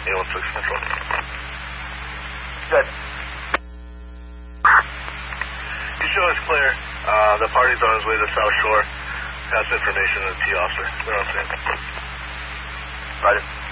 816 Central. Good. You show us clear. The party's on his way to the South Shore. Pass information to the T officer. They're on scene. Roger.